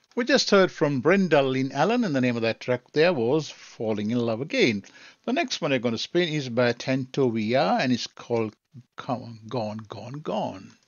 We just heard from Brenda Lynn Allen, and the name of that track there was Falling in Love Again. The next one I'm going to spin is by Tanto Villa, and it's called Gone, Gone, Gone.